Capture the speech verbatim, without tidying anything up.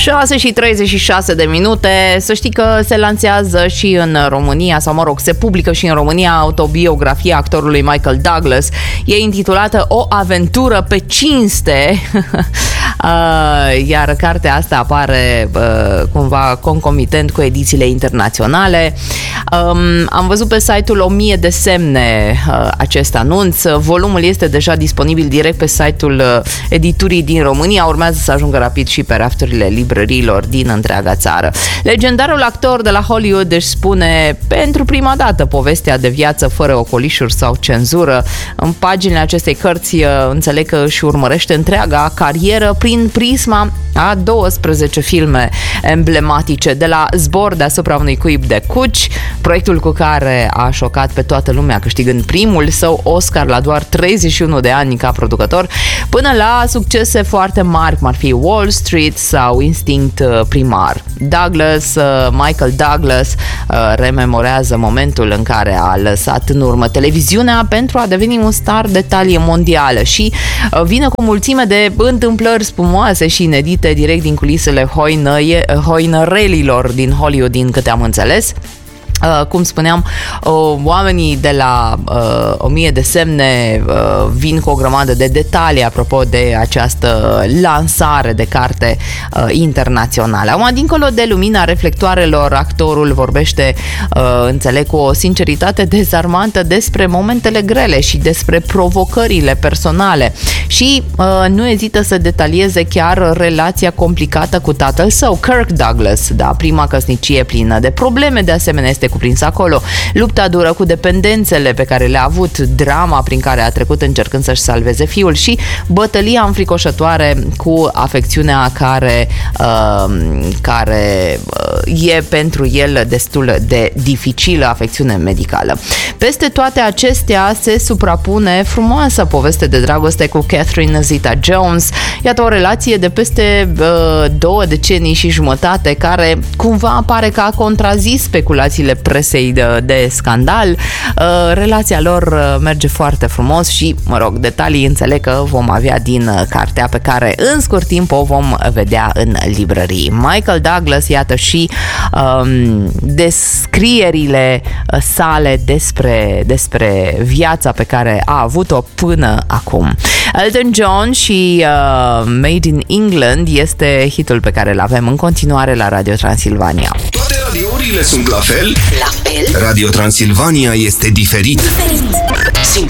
șase și treizeci și șase de minute. Să știi că se lansează și în România, sau mă rog, se publică și în România autobiografia actorului Michael Douglas. E intitulată O aventură pe cinste. Iar cartea asta apare cumva concomitent cu edițiile internaționale. Am văzut pe site-ul o mie de semne acest anunț. Volumul este deja disponibil direct pe site-ul editurii din România. Urmează să ajungă rapid și pe rafturile librăriilor din întreaga țară. Legendarul actor de la Hollywood își spune pentru prima dată povestea de viață fără ocolișuri sau cenzură. În paginile acestei cărți înțeleg că își urmărește întreaga carieră prin prisma a douăsprezece filme emblematice, de la Zbor deasupra unui cuib de cuci, proiectul cu care a șocat pe toată lumea câștigând primul său Oscar la doar treizeci și unu de ani ca producător, până la succese foarte mari cum ar fi Wall Street sau Instinct Primar. Douglas, Michael Douglas rememorează momentul în care a lăsat în urmă televiziunea pentru a deveni un star de talie mondială și vine cu mulțime de întâmplări spumoase și inedite direct din culisele hoină, hoinărelilor din Hollywood, din câte am înțeles. Uh, cum spuneam, uh, oamenii de la uh, o mie de semne uh, vin cu o grămadă de detalii apropo de această lansare de carte uh, internațională. Acum, dincolo de lumina reflectoarelor, actorul vorbește, uh, înțeleg, cu o sinceritate dezarmantă despre momentele grele și despre provocările personale și uh, nu ezită să detalieze chiar relația complicată cu tatăl său, Kirk Douglas, da, prima căsnicie plină de probleme, de asemenea este cuprins acolo. Lupta dură cu dependențele pe care le-a avut, drama prin care a trecut încercând să-și salveze fiul și bătălia înfricoșătoare cu afecțiunea care, uh, care uh, e pentru el destul de dificilă, afecțiune medicală. Peste toate acestea se suprapune frumoasă poveste de dragoste cu Catherine Zeta-Jones. Iată o relație de peste uh, două decenii și jumătate care cumva pare că a contrazis speculațiile presei de, de scandal. Uh, relația lor uh, merge foarte frumos și, mă rog, detalii înțeleg că vom avea din uh, cartea pe care în scurt timp o vom vedea în librării. Michael Douglas, iată și um, descrierile uh, sale despre, despre viața pe care a avut-o până acum. Elton John și uh, Made in England este hitul pe care îl avem în continuare la Radio Transilvania. Toate radiourile sunt la fel? La fel? Radio Transilvania este diferit. Diferit.